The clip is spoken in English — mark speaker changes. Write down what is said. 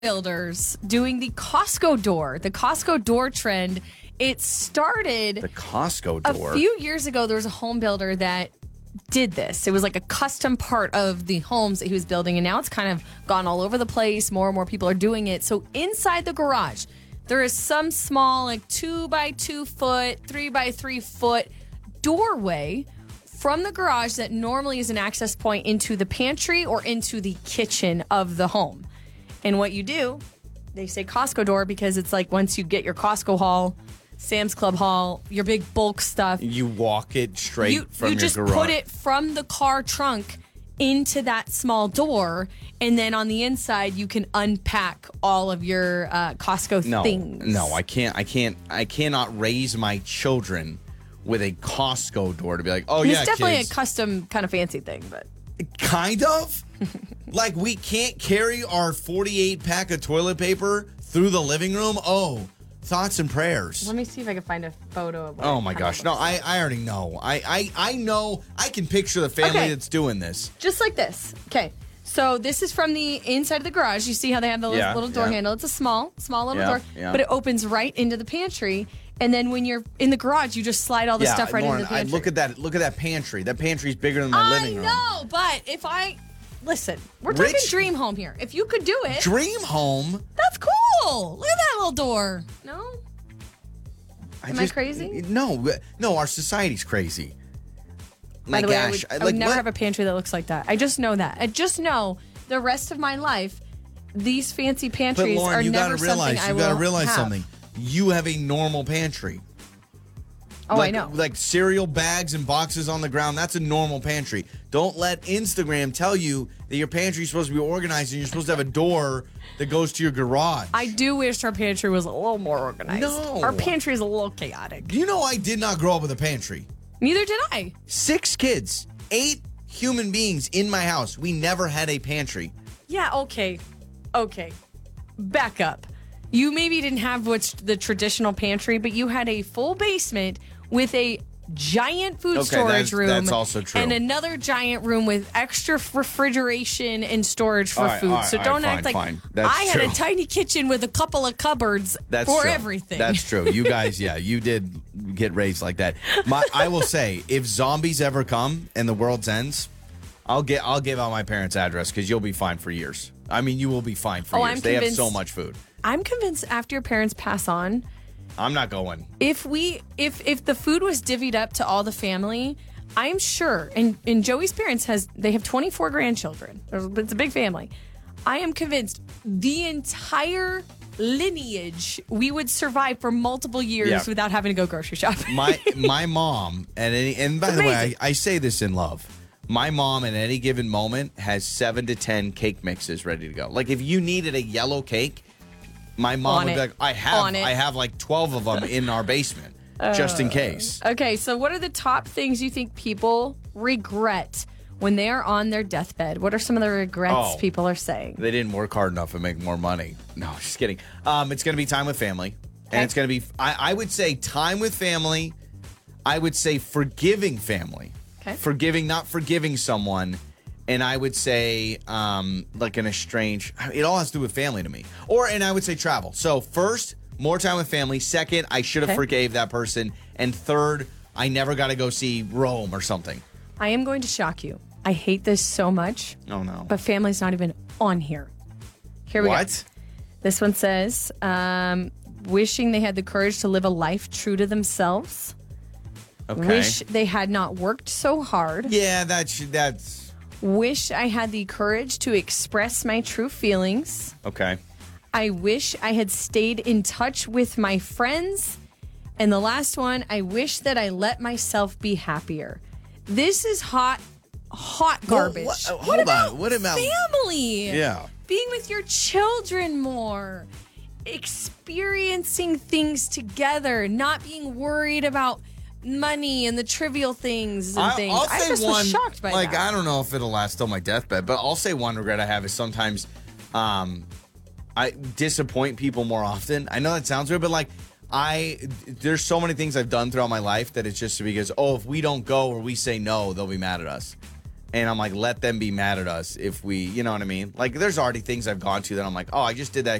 Speaker 1: builders doing the Costco door. The Costco door trend, it started
Speaker 2: The Costco door.
Speaker 1: a few years ago. There was a home builder that did this. It was like a custom part of the homes that he was building, and now it's kind of gone all over the place. More and more people are doing it. So inside the garage, there is some small, like 2x2 foot, 3x3 foot doorway from the garage that normally is an access point into the pantry or into the kitchen of the home. And what you do, they say Costco door because it's like once you get your Costco haul, Sam's Club haul, your big bulk stuff.
Speaker 2: You walk it straight from
Speaker 1: you
Speaker 2: your
Speaker 1: just
Speaker 2: garage.
Speaker 1: put it from the car trunk into that small door, and then on the inside you can unpack all of your Costco things.
Speaker 2: No, I cannot raise my children with a Costco door to be like, oh,
Speaker 1: It's definitely
Speaker 2: kids.
Speaker 1: a custom kind of fancy thing, but
Speaker 2: Kind of. Like, we can't carry our 48 pack of toilet paper through the living room. Oh, thoughts and prayers.
Speaker 1: let me see if I can find a photo of what
Speaker 2: Oh
Speaker 1: it
Speaker 2: my
Speaker 1: kinda
Speaker 2: gosh. No,
Speaker 1: looks like.
Speaker 2: I already know. I know. I can picture the family
Speaker 1: Okay.
Speaker 2: that's doing this.
Speaker 1: Just like this. Okay. So this is from the inside of the garage. You see how they have the
Speaker 2: Yeah,
Speaker 1: little door
Speaker 2: yeah.
Speaker 1: handle. It's a small little
Speaker 2: Yeah,
Speaker 1: door,
Speaker 2: yeah.
Speaker 1: but it opens right into the pantry. And then when you're in the garage, you just slide all the stuff right
Speaker 2: Lauren,
Speaker 1: into the pantry.
Speaker 2: look at that pantry. That pantry's bigger than my living room.
Speaker 1: I know, but if I listen, we're talking
Speaker 2: Rich-
Speaker 1: dream home here. If you could do it,
Speaker 2: Dream home.
Speaker 1: that's cool. Look at that little door. No, Am I crazy?
Speaker 2: No, our society's crazy.
Speaker 1: by
Speaker 2: My
Speaker 1: the way,
Speaker 2: gosh,
Speaker 1: I would never have a pantry that looks like that. I just know that. I just know the rest of my life, these fancy
Speaker 2: But
Speaker 1: pantries
Speaker 2: Lauren,
Speaker 1: are
Speaker 2: you
Speaker 1: never
Speaker 2: gotta realize,
Speaker 1: something I will have.
Speaker 2: something. You have a normal pantry.
Speaker 1: Oh,
Speaker 2: like,
Speaker 1: I know.
Speaker 2: Like cereal bags and boxes on the ground. That's a normal pantry. Don't let Instagram tell you that your pantry is supposed to be organized and you're supposed to have a door that goes to your garage.
Speaker 1: I do wish our pantry was a little more organized.
Speaker 2: No.
Speaker 1: Our pantry is a little chaotic.
Speaker 2: You know, I did not grow up with a pantry.
Speaker 1: Neither did I.
Speaker 2: 6 kids, 8 human beings in my house. We never had a pantry.
Speaker 1: Yeah, okay. Back up. You maybe didn't have what's the traditional pantry, but you had a full basement with a giant food storage room.
Speaker 2: That's also true.
Speaker 1: And another giant room with extra refrigeration and storage for
Speaker 2: All right,
Speaker 1: food.
Speaker 2: all right,
Speaker 1: So
Speaker 2: all
Speaker 1: don't
Speaker 2: right,
Speaker 1: act like
Speaker 2: fine. That's
Speaker 1: I had
Speaker 2: true.
Speaker 1: a tiny kitchen with a couple of cupboards
Speaker 2: That's
Speaker 1: for
Speaker 2: true.
Speaker 1: everything.
Speaker 2: That's true. You guys, yeah, you did get raised like that. I will say, if zombies ever come and the world ends, I'll give out my parents' address because you'll be fine for years. I mean, you will be fine for
Speaker 1: Oh,
Speaker 2: years.
Speaker 1: I'm
Speaker 2: They have
Speaker 1: convinced-
Speaker 2: so much food.
Speaker 1: I'm convinced after your parents pass on,
Speaker 2: I'm not going.
Speaker 1: if the food was divvied up to all the family, I'm sure, and Joey's parents they have 24 grandchildren. It's a big family. I am convinced the entire lineage we would survive for multiple years
Speaker 2: Yeah.
Speaker 1: without having to go grocery shopping.
Speaker 2: My mom and by the way,
Speaker 1: amazing.
Speaker 2: I say this in love. My mom at any given moment has 7 to 10 cake mixes ready to go. Like if you needed a yellow cake, my mom
Speaker 1: On
Speaker 2: would
Speaker 1: it.
Speaker 2: be like, I have like 12 of them in our basement just in case.
Speaker 1: Okay, so what are the top things you think people regret when they are on their deathbed? What are some of the regrets
Speaker 2: Oh.
Speaker 1: people are saying?
Speaker 2: They didn't work hard enough and make more money. No, just kidding. It's going to be time with family. And it's going to be, I would say time with family. I would say forgiving family.
Speaker 1: Okay.
Speaker 2: Not forgiving someone. And I would say like an estranged, it all has to do with family to me. And I would say travel. So first, more time with family. Second, I should have forgave that person. And third, I never got to go see Rome or something.
Speaker 1: I am going to shock you. I hate this so much.
Speaker 2: Oh, no.
Speaker 1: But family's not even on here. Here we go.
Speaker 2: What?
Speaker 1: This one says, wishing they had the courage to live a life true to themselves.
Speaker 2: Okay.
Speaker 1: Wish they had not worked so hard.
Speaker 2: Yeah, that's
Speaker 1: Wish I had the courage to express my true feelings.
Speaker 2: okay.
Speaker 1: I wish I had stayed in touch with my friends. And the last one, I wish that I let myself be happier. This is hot garbage.
Speaker 2: Hold on. What about
Speaker 1: family?
Speaker 2: Yeah.
Speaker 1: Being with your children more. Experiencing things together. Not being worried about money and the trivial things and things.
Speaker 2: I'll
Speaker 1: I
Speaker 2: say
Speaker 1: just
Speaker 2: one,
Speaker 1: was shocked by that.
Speaker 2: I don't know if it'll last till my deathbed, but I'll say one regret I have is sometimes I disappoint people more often. I know that sounds weird, but there's so many things I've done throughout my life that it's just because, if we don't go or we say no, they'll be mad at us. And I'm like, let them be mad at us if we, you know what I mean? Like, there's already things I've gone to that I'm like, oh, I just did that